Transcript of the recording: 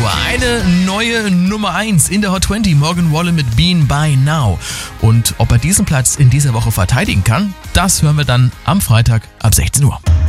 Uhr. Eine neue Nummer 1 in der Hot 20. Morgan Wallen mit Been By Now. Und ob er diesen Platz in dieser Woche verteidigen kann, das hören wir dann am Freitag ab 16 Uhr.